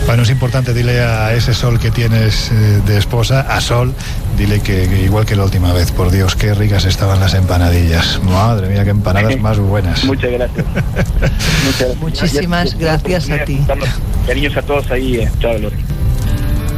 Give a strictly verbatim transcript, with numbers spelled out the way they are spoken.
Bueno, es importante, dile a ese Sol que tienes eh, de esposa, a Sol, dile que, que igual que la última vez, por Dios, qué ricas estaban las empanadillas. Madre mía, qué empanadas más buenas. Muchas gracias. Muchas gracias. Muchísimas gracias a ti. Cariños a todos ahí. Chao, Lore.